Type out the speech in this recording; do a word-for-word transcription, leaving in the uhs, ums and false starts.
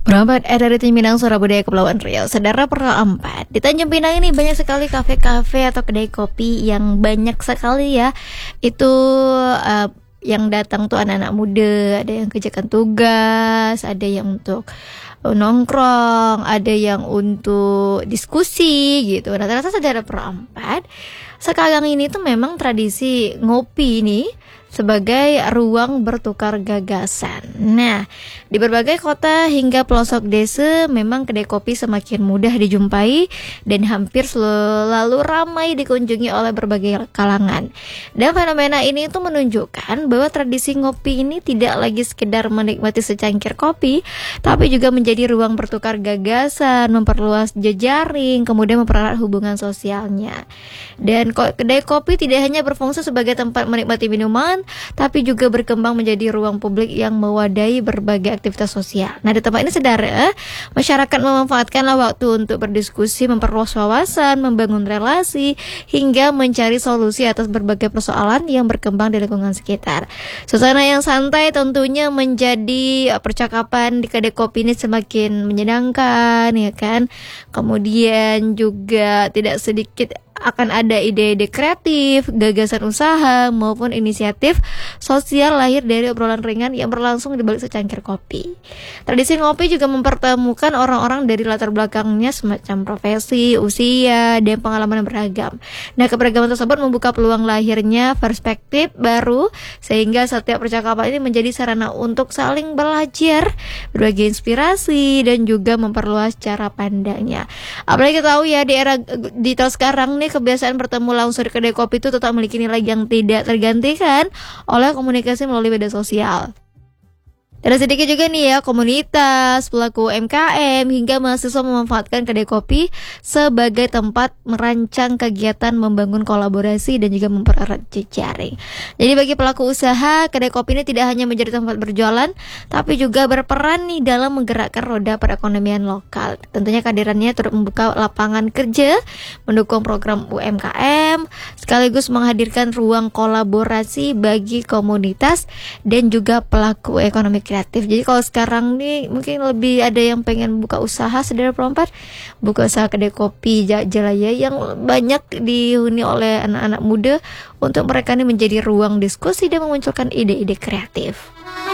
Berempat eh, dari Tanjung Pinang, Suara Budaya Kepulauan Riau. Saudara, perempat di Tanjung Pinang ini banyak sekali kafe-kafe atau kedai kopi yang banyak sekali ya. Itu uh, yang datang tuh anak-anak muda, ada yang kerjakan tugas, ada yang untuk nongkrong, ada yang untuk diskusi gitu. Nah, ternyata saudara perempat, sekarang ini tuh memang tradisi ngopi ini sebagai ruang bertukar gagasan. Nah, di berbagai kota hingga pelosok desa memang kedai kopi semakin mudah dijumpai dan hampir selalu ramai dikunjungi oleh berbagai kalangan. Dan fenomena ini itu menunjukkan bahwa tradisi ngopi ini tidak lagi sekedar menikmati secangkir kopi, tapi juga menjadi ruang bertukar gagasan, memperluas jejaring, kemudian mempererat hubungan sosialnya. Dan kedai kopi tidak hanya berfungsi sebagai tempat menikmati minuman, tapi juga berkembang menjadi ruang publik yang mewadahi berbagai aktivitas sosial. Nah, di tempat ini saudara, masyarakat memanfaatkanlah waktu untuk berdiskusi, memperluas wawasan, membangun relasi, hingga mencari solusi atas berbagai persoalan yang berkembang di lingkungan sekitar. Suasana yang santai tentunya menjadi percakapan di kedai kopi ini semakin menyenangkan, ya kan? Kemudian juga tidak sedikit akan ada ide-ide kreatif, gagasan usaha, maupun inisiatif sosial lahir dari obrolan ringan yang berlangsung di balik secangkir kopi. Tradisi ngopi juga mempertemukan orang-orang dari latar belakangnya semacam profesi, usia, dan pengalaman yang beragam. Nah, keberagaman tersebut membuka peluang lahirnya perspektif baru, sehingga setiap percakapan ini menjadi sarana untuk saling belajar, berbagi inspirasi, dan juga memperluas cara pandangnya. Apalagi kita tahu ya, di era digital sekarang nih, kebiasaan bertemu langsung di kedai kopi itu tetap memiliki nilai yang tidak tergantikan oleh komunikasi melalui media sosial. Dan sedikit juga nih ya, komunitas, pelaku U M K M, hingga mahasiswa memanfaatkan kedai kopi sebagai tempat merancang kegiatan, membangun kolaborasi, dan juga mempererat jejaring. Jadi bagi pelaku usaha, kedai kopi ini tidak hanya menjadi tempat berjualan, tapi juga berperan nih dalam menggerakkan roda perekonomian lokal. Tentunya kehadirannya turut membuka lapangan kerja, mendukung program U M K M, sekaligus menghadirkan ruang kolaborasi bagi komunitas dan juga pelaku ekonomi kreatif. Jadi kalau sekarang nih mungkin lebih ada yang pengen buka usaha, saudara perempat, buka usaha kedai kopi Jelaya yang banyak dihuni oleh anak-anak muda, untuk mereka ini menjadi ruang diskusi dan memunculkan ide-ide kreatif.